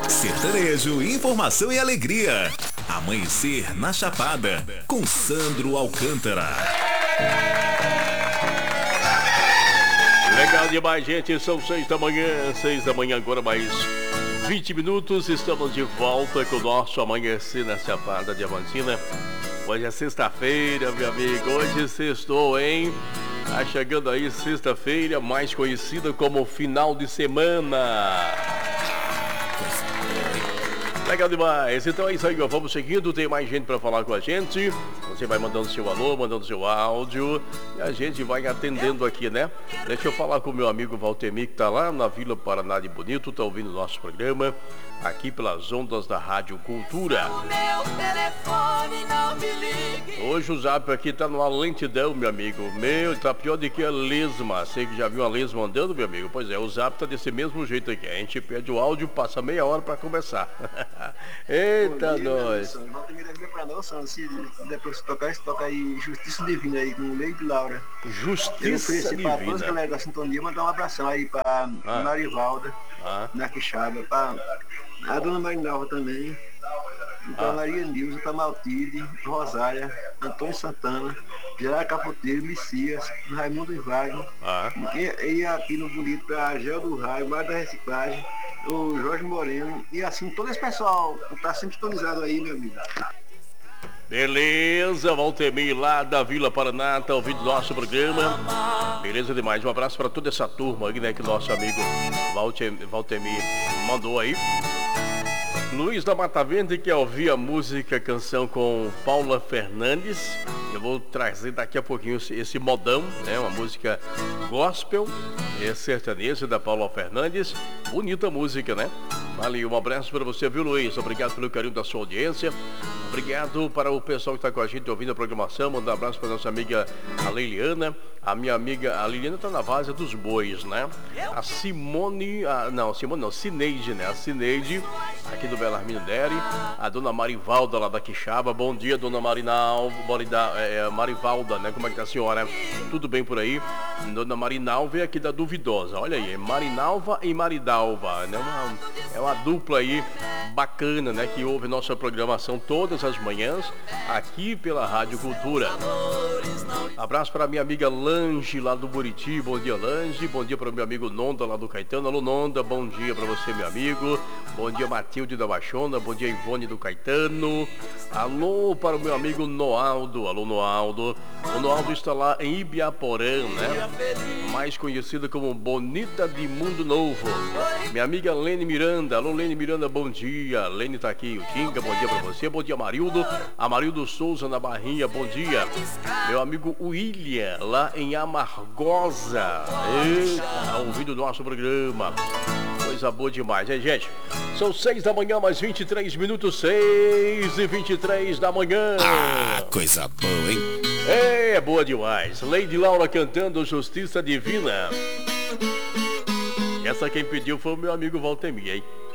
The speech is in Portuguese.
Sertanejo, informação e alegria. Amanhecer na Chapada, com Sandro Alcântara. Legal demais, gente. São 6 da manhã agora, mais 20 minutos. Estamos de volta com o nosso Amanhecer na Chapada Diamantina. Hoje é sexta-feira, meu amigo. Hoje sextou, hein? Tá chegando aí sexta-feira, mais conhecida como final de semana. Legal demais. Então é isso aí, vamos seguindo. Tem mais gente para falar com a gente. Você vai mandando seu alô, mandando seu áudio. E a gente vai atendendo aqui, né? Deixa eu falar com o meu amigo Valtemir, que tá lá na Vila Paraná de Bonito. Tá ouvindo o nosso programa aqui pelas ondas da Rádio Cultura. Hoje o zap aqui tá numa lentidão, meu amigo. Tá pior do que a lesma. Sei que já viu uma lesma andando, meu amigo. Pois é, o zap tá desse mesmo jeito aqui. A gente pede o áudio, passa meia hora para começar. Eita, nós. Depois toca aí Justiça Divina aí com Lei de Laura. Justiça Divina. Para todos a galera da sintonia, mandar um abração aí para Marivalda, na Quixaba, para a Dona Marinalva também, para Maria Nilza, para Maltide, Rosária, Antônio Santana, Gerardo Capoteiro, Messias, Raimundo Ivago, e aqui no Bonito para Gel do Raio, Mário da Reciclagem, o Jorge Moreno, e assim todo esse pessoal que está sempre sintonizado aí, meu amigo. Beleza, Valtemir lá da Vila Paraná, tá ouvindo nosso programa. Beleza demais, um abraço para toda essa turma aí, né, que nosso amigo Valtemir mandou aí. Luiz da Mata Verde quer ouvir a música, canção com Paula Fernandes. Eu vou trazer daqui a pouquinho esse modão, né? Uma música gospel, sertaneja da Paula Fernandes. Bonita música, né? Valeu, um abraço para você, viu, Luiz? Obrigado pelo carinho da sua audiência. Obrigado para o pessoal que está com a gente ouvindo a programação. Mandar um abraço para nossa amiga a Leiliana. A minha amiga, a Liliana está na Várzea dos Bois, né? A Cineide, né? A Cineide, aqui do Belarmino Deri. A dona Marivalda lá da Quixaba. Bom dia, dona Marivalda, né? Como é que tá a senhora? Tudo bem por aí? Dona Marinalva é aqui da Duvidosa. Olha aí, Marinalva e Maridalva, né? É uma dupla aí bacana, né? Que ouve nossa programação todas as manhãs aqui pela Rádio Cultura. Abraço para minha amiga Lange lá do Buriti. Bom dia, Lange. Bom dia para o meu amigo Nonda lá do Caetano. Alô, Nonda, bom dia para você, meu amigo. Bom dia, Matilde da Baixona. Bom dia, Ivone do Caetano. Alô para o meu amigo Noaldo. Alô, Noaldo. O Noaldo está lá em Ibiaporã, né? Mais conhecido como Bonita de Mundo Novo. Minha amiga Lene Miranda. Alô, Lene Miranda, bom dia. Lene tá aqui, o Tinga, bom dia para você. Bom dia, Amarildo. Amarildo Souza na Barrinha, bom dia. Meu amigo William, lá em Amargosa. Eita, ouvindo o nosso programa. Coisa boa demais, hein, gente? São 6 da manhã, mais 23 minutos, 6h23 da manhã. Coisa boa, hein? É boa demais. Lady Laura cantando Justiça Divina. Essa quem pediu foi o meu amigo Valtemir, hein?